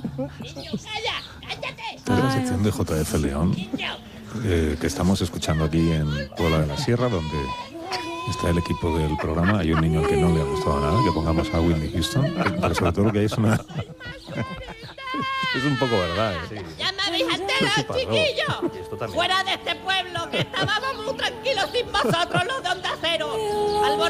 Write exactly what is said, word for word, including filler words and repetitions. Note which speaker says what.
Speaker 1: Esta es la sección de J F León, eh, que estamos escuchando aquí en Puebla de la Sierra, donde está el equipo del programa. Hay un niño al que no le ha gustado nada, que pongamos a Whitney Houston, pero sobre todo lo que hay es una... Es un poco verdad, ¿eh? Sí.
Speaker 2: Ya me habéis enterado, chiquillos. Fuera de este pueblo, que estábamos muy tranquilos sin vosotros, los de Onda Cero. Al